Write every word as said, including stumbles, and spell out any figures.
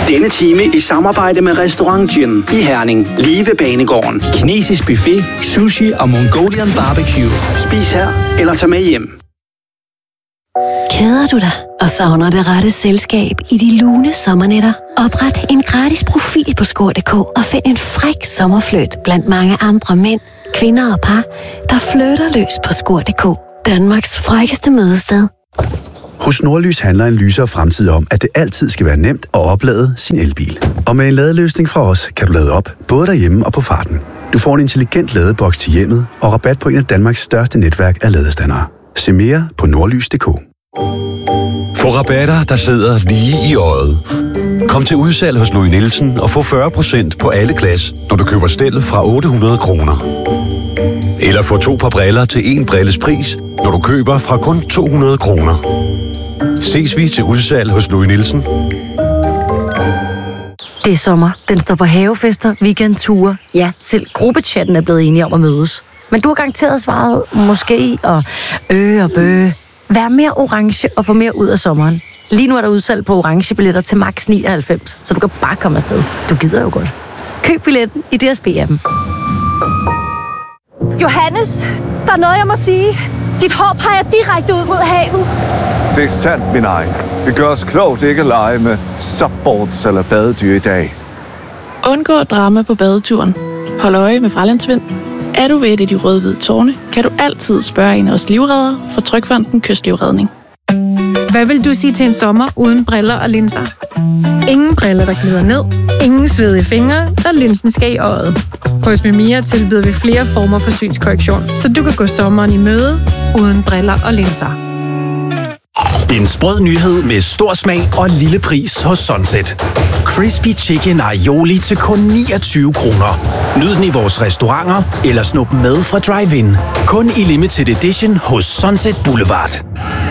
Denne time i samarbejde med Restaurant Gin i Herning. Lige ved Banegården. Kinesisk buffet, sushi og Mongolian barbecue. Spis her eller tag med hjem. Keder du dig og savner det rette selskab i de lune sommernætter? Opret en gratis profil på score punktum d k og find en fræk sommerfløjt blandt mange andre mænd, kvinder og par, der flytter løs på score punktum d k. Danmarks frækkeste mødested. Hos Nordlys handler en lysere fremtid om, at det altid skal være nemt at oplade sin elbil. Og med en ladeløsning fra os, kan du lade op, både derhjemme og på farten. Du får en intelligent ladeboks til hjemmet og rabat på en af Danmarks største netværk af ladestandere. Se mere på nordlys punktum d k. Få rabatter, der sidder lige i øjet. Kom til udsalg hos Louis Nielsen og få fyrre procent på alle glas, når du køber stel fra otte hundrede kroner. Eller få to par briller til en brilles pris, når du køber fra kun to hundrede kroner. Ses vi til udsalg hos Louis Nielsen. Det er sommer. Den står på havefester, weekendture. Ja, selv gruppechatten er blevet enige om at mødes. Men du har garanteret svaret måske og øh og bøh. Vær mere orange og få mere ud af sommeren. Lige nu er der udsalg på orange billetter til max nioghalvfems, så du kan bare komme afsted. Du gider jo godt. Køb billetten i D S B-appen. Johannes, der er noget, jeg må sige. Dit hår peger direkte ud mod havet. Det er sandt, min egen. Vi gør os klogt ikke at lege med subboards eller badedyr i dag. Undgå drama på badeturen. Hold øje med Fralandsvind. Er du ved et af de røde-hvide tårne, kan du altid spørge en af os livreddere fra Trygfonden Kystlivredning. Hvad vil du sige til en sommer uden briller og linser? Ingen briller, der glider ned. Ingen svedige fingre, og linsen skal i øjet. Hos Mimia tilbyder vi flere former for synskorrektion, så du kan gå sommeren i møde uden briller og linser. En sprød nyhed med stor smag og lille pris hos Sunset. Crispy Chicken Aioli til kun niogtyve kroner. Nyd den i vores restauranter eller snup med fra drive-in. Kun i limited edition hos Sunset Boulevard.